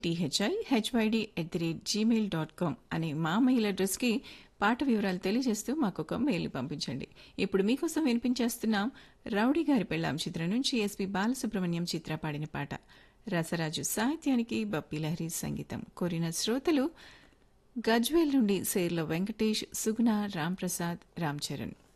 THIHYD@gmail.com అనే మా mail అడ్రస్కి పాట వివరాలు తెలియజేస్తూ మాకొక మెయిల్ పంపించండి. ఇప్పుడు మీకోసం వినిపించేస్తున్నాం రౌడీ గారి పెళ్ళాం చిత్రం నుంచి ఎస్పి బాలసుబ్రహ్మణ్యం చిత్ర పాడిన పాట. రసరాజు సాహిత్యానికి బప్పి లహరి సంగీతం. కోరిన శ్రోతలు గజ్వేల్ నుండి సేర్ల వెంకటేష్, సుగుణ, రాంప్రసాద్, రామ్ చరణ్.